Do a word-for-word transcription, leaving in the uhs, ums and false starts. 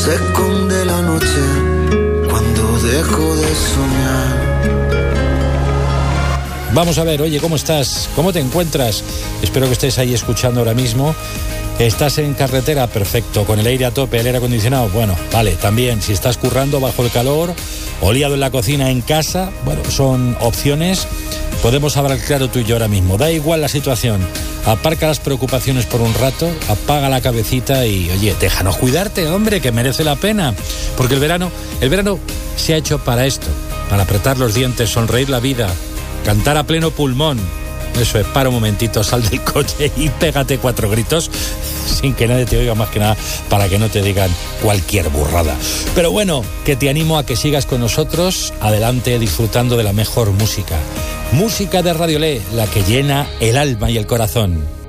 se esconde la noche cuando dejo de soñar. Vamos a ver, oye, ¿cómo estás? ¿Cómo te encuentras? Espero que estés ahí escuchando ahora mismo. ¿Estás en carretera? Perfecto. ¿Con el aire a tope, el aire acondicionado? Bueno, vale, también. Si estás currando bajo el calor o liado en la cocina, en casa, bueno, son opciones. Podemos hablar claro tú y yo ahora mismo. Da igual la situación. Aparca las preocupaciones por un rato, apaga la cabecita y, oye, déjanos cuidarte, hombre, que merece la pena. Porque el verano, el verano se ha hecho para esto, para apretar los dientes, sonreír la vida, cantar a pleno pulmón. Eso es, para un momentito, sal del coche y pégate cuatro gritos sin que nadie te oiga, más que nada para que no te digan cualquier burrada. Pero bueno, que te animo a que sigas con nosotros, adelante, disfrutando de la mejor música. Música de Radio Le, la que llena el alma y el corazón.